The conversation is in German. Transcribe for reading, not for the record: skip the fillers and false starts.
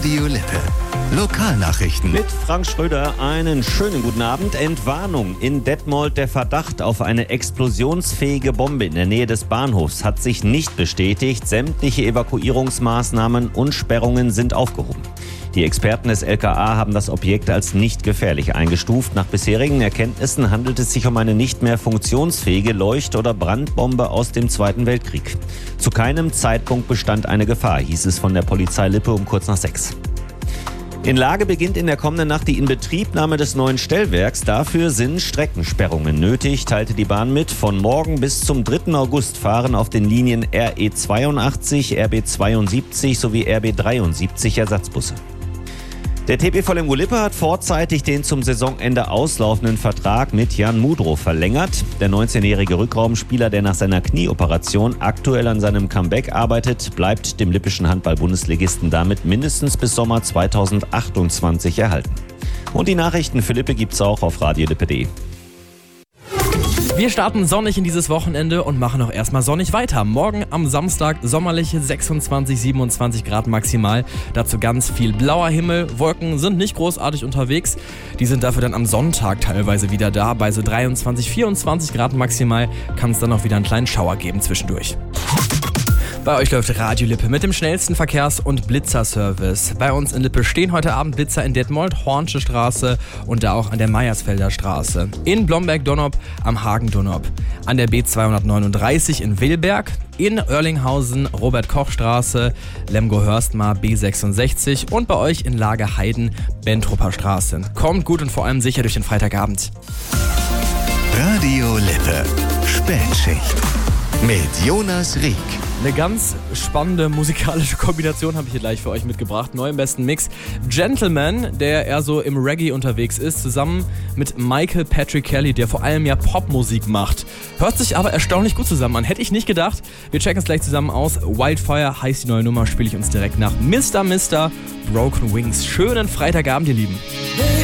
Radio Lippe. Lokalnachrichten. Mit Frank Schröder einen schönen guten Abend. Entwarnung. In Detmold der Verdacht auf eine explosionsfähige Bombe in der Nähe des Bahnhofs hat sich nicht bestätigt. Sämtliche Evakuierungsmaßnahmen und Sperrungen sind aufgehoben. Die Experten des LKA haben das Objekt als nicht gefährlich eingestuft. Nach bisherigen Erkenntnissen handelt es sich um eine nicht mehr funktionsfähige Leucht- oder Brandbombe aus dem Zweiten Weltkrieg. Zu keinem Zeitpunkt bestand eine Gefahr, hieß es von der Polizei Lippe um kurz nach 6. In Lage beginnt in der kommenden Nacht die Inbetriebnahme des neuen Stellwerks. Dafür sind Streckensperrungen nötig, teilte die Bahn mit. Von morgen bis zum 3. August fahren auf den Linien RE 82, RB 72 sowie RB 73 Ersatzbusse. Der TBV Lemgo Lippe hat vorzeitig den zum Saisonende auslaufenden Vertrag mit Jan Mudrow verlängert. Der 19-jährige Rückraumspieler, der nach seiner Knieoperation aktuell an seinem Comeback arbeitet, bleibt dem lippischen Handball-Bundesligisten damit mindestens bis Sommer 2028 erhalten. Und die Nachrichten für Lippe gibt's auch auf radiolippe.de. Wir starten sonnig in dieses Wochenende und machen auch erstmal sonnig weiter. Morgen am Samstag sommerliche 26, 27 Grad maximal. Dazu ganz viel blauer Himmel. Wolken sind nicht großartig unterwegs. Die sind dafür dann am Sonntag teilweise wieder da. Bei so 23, 24 Grad maximal kann es dann auch wieder einen kleinen Schauer geben zwischendurch. Bei euch läuft Radio Lippe mit dem schnellsten Verkehrs- und Blitzerservice. Bei uns in Lippe stehen heute Abend Blitzer in Detmold, Hornsche Straße und da auch an der Meiersfelder Straße. In Blomberg-Donop am Hagen-Donop. An der B239 in Willberg. In Oerlinghausen, Robert-Koch-Straße, Lemgo-Hörstmar B66 und bei euch in Lagerheiden, Bentrupper Straße. Kommt gut und vor allem sicher durch den Freitagabend. Radio Lippe. Spätschicht. Mit Jonas Rieck. Eine ganz spannende musikalische Kombination habe ich hier gleich für euch mitgebracht. Neu im besten Mix. Gentleman, der eher so im Reggae unterwegs ist, zusammen mit Michael Patrick Kelly, der vor allem ja Popmusik macht. Hört sich aber erstaunlich gut zusammen an. Hätte ich nicht gedacht. Wir checken es gleich zusammen aus. Wildfire heißt die neue Nummer, spiele ich uns direkt nach. Mr. Broken Wings. Schönen Freitagabend, ihr Lieben.